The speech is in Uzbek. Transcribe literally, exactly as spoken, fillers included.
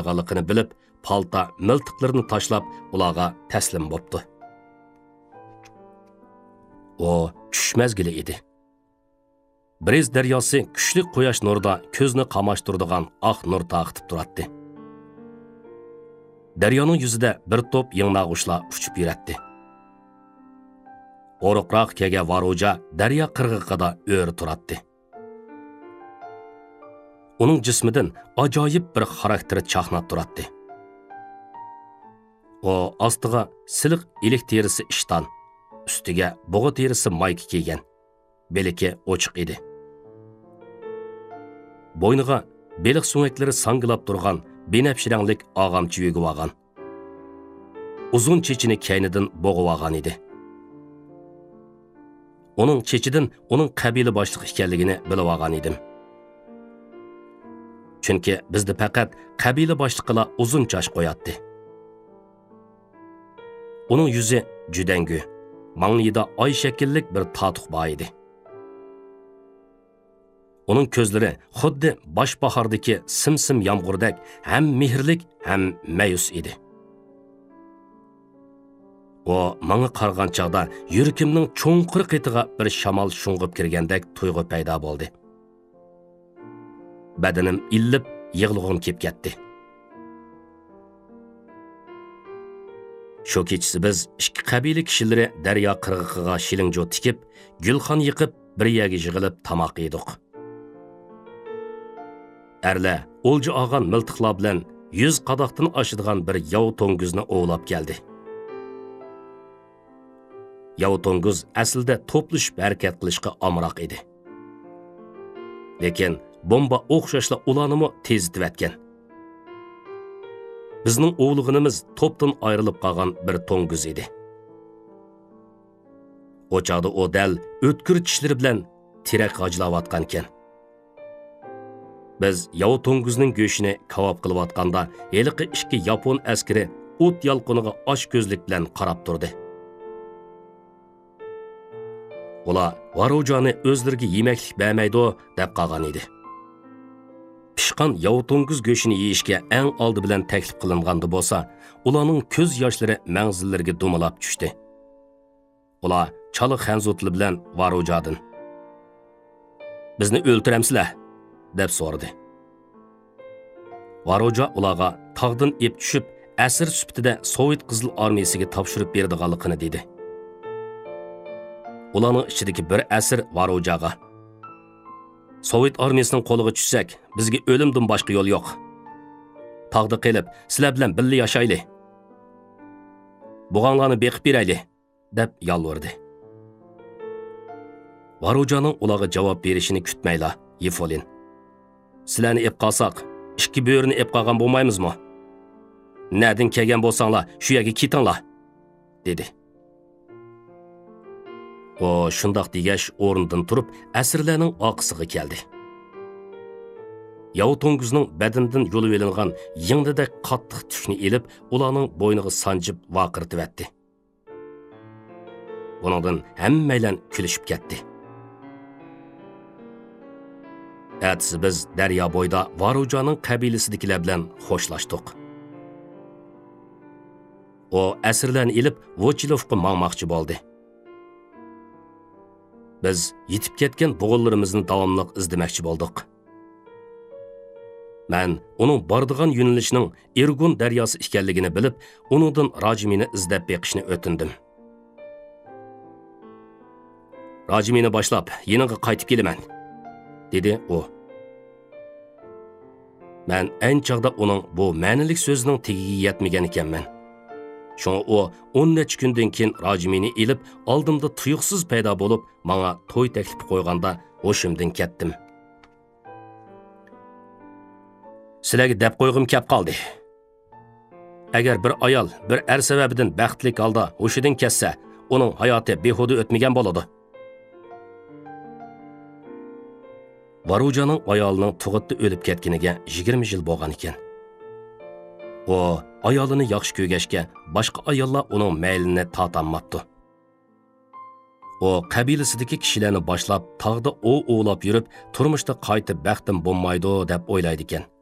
boradiganligini bilib, palta miltiqlarini tashlab, ularga taslim bo'ldi. O tush mezgili edi. Brez daryosi kuchli quyosh nurida ko'zni qamashtiradigan oq nur taqitib turardi. Daryoning yuzida bir to'p ying'nag'ushlar uchib yurardi. O'riqroq kelgan Varoja daryo qirg'og'ida o'ri turardi. Uning jismidan ajoyib bir xarakteri chaqnab turardi. O ostiga siliq ilik terisi ishton, ustiga bug'i terisi mayka kiygan, beliki ochiq edi. Bo'yniga beliq so'ngaklari sangilab turgan benafshi ranglik og'amchi yugib olgan. Uzun chechini kaynidan bo'g'ib olgan edi. Uning chechidan uning qabila boshliq ekanligini bilib olgan edim. Chunki bizda faqat qabila boshliqlar uzun choch qo'yatdi. Uning yuzi judangu, mang'ida oy shakillik bir totuq bor edi. Uning ko'zlari xuddi boshbahordagi simsim yomg'irdak ham mehrlik, ham mayus edi. O manga qargan chaqda yuragimning cho'nqir qetiga bir shamol shung'ib kirgandek tuyg'u paydo bo'ldi. Badanim illib, yig'lig'im kelib ketdi. Shu kechasi biz ikki qabila kishilari daryo qirg'og'iga shilinjo tikib, gulxon yiqib, bir yerga yig'ilib tamoq yedik. Erlar o'lja olgan miltiqlar bilan yuz qadoqdan oshadigan bir yov to'nguzni ovlab keldi. Yov to'nguz aslida to'plashib harakat qilishga amroq edi. Lekin bomba o'xshashla ulanimi tezitib etgan. Bizning o'g'lig'inimiz to'pdan ayrilib qolgan bir to'nguz edi. O chaqda o dal o'tkir tishlari bilan tirak g'ajlayotgan ekan. Biz yov to'nguzning go'shini kavob qilayotganda, heliqi ikki yapon askari o't yalqiniga osh ko'zlik bilan qarab turdi. Ular Varojani o'zlariga yemaklik bermaydi deb qolgan edi. Pishqan yov to'nguz go'shini yeyishga eng oldi bilan taklif qilinganda bo'lsa, ularning ko'z yoshlari mangzillariga dumalab tushdi. Ular chala xanzotli bilan Varojadan "Bizni o'ltiramsizlar?" deb so'radi. Varoja ularga tog'dan ep tushib, asir sifatida Sovet qizil armiyasiga topshirib berdiganligini dedi. Ularning ichidagi bir asir Varojaga "Sovet armiyasining qo'liga tushsak, bizga o'limdan boshqa yo'l yo'q. Tog'da qilib, sizlar bilan birga yashaylik. Bo'g'onlarni beqib beraylik" deb yalvardi. Varojaning ularga javob berishini kutmayla, Yefolin. "Sizlarni ep qolsak, ikki bo'rini ep qolgan bo'lmaymizmi? Nadin kelgan bo'lsanglar, shu yerga ketinglar" dedi. O shundoq degash o'rnidan turib, asirlarning oqisiga keldi. Yov to'nguzning badanidan yo'lib elingan yingdidek qattiq tushni elib, ularning bo'yniga sanjib vaqirtib etdi. Buningdan hammaylar kulishib ketdi. Ertasi biz daryo bo'yida Varojaning qabilasidagilar bilan xo'shlashdik. O asirlarni elib Vochilovga mangmoqchi bo'ldi. Biz yetib ketgan bo'g'illarimizni davomli izlamoqchi bo'ldik. Men uning bordigan yo'nalishining Irgun daryosi ekanligini bilib, uningdan Rajimini izlab beqishni o'tindim. "Rajimini boshlab, yeniga qaytib kelaman", dedi u. Men en chaqda uning bu ma'nilik so'zining tegiga yetmagan ekanman. Şoňa o on neçe kundan keyin Rajimini elib, oldimda tuyuqsiz paydo bo'lib, menga to'y taklifi qo'yganda hoşimdan ketdim. "Sizlarga deb qo'yg'im kep qoldi. Agar bir ayol bir er sababidan baxtlik holda hoshidan ketsa, uning hayoti behuda o'tmagan bo'ladi." Varojaning ayolining tug'itda o'lib ketganiga yigirma yil bo'lgan ekan. O ayolini yaxshi ko'rgashga boshqa ayollar uning maylini tatanmapti. O qabilasidagi kishilarni boshlab tog'da o o'lab yurib, turmushda qaytib baxtim bo'lmaydi deb o'ylaydi ekan.